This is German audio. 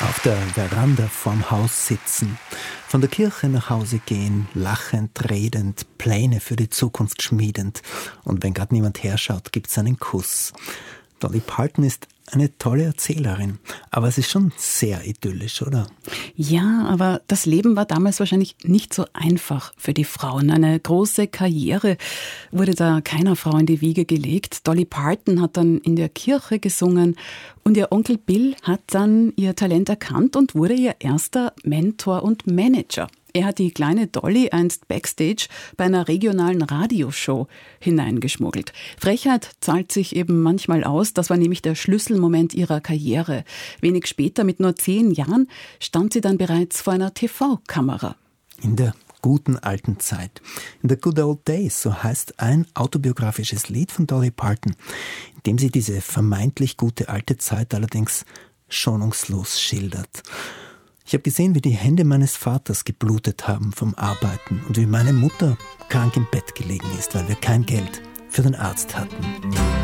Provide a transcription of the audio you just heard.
Auf der Veranda vorm Haus sitzen, von der Kirche nach Hause gehen, lachend, redend, Pläne für die Zukunft schmiedend. Und wenn gerade niemand herschaut, gibt's einen Kuss. Dolly Parton ist eine tolle Erzählerin, aber es ist schon sehr idyllisch, oder? Ja, aber das Leben war damals wahrscheinlich nicht so einfach für die Frauen. Eine große Karriere wurde da keiner Frau in die Wiege gelegt. Dolly Parton hat dann in der Kirche gesungen und ihr Onkel Bill hat dann ihr Talent erkannt und wurde ihr erster Mentor und Manager. Er hat die kleine Dolly einst backstage bei einer regionalen Radioshow hineingeschmuggelt. Frechheit zahlt sich eben manchmal aus. Das war nämlich der Schlüsselmoment ihrer Karriere. Wenig später, mit nur 10 Jahren, stand sie dann bereits vor einer TV-Kamera. In der guten alten Zeit. In the good old days, so heißt ein autobiografisches Lied von Dolly Parton, in dem sie diese vermeintlich gute alte Zeit allerdings schonungslos schildert. Ich habe gesehen, wie die Hände meines Vaters geblutet haben vom Arbeiten und wie meine Mutter krank im Bett gelegen ist, weil wir kein Geld für den Arzt hatten.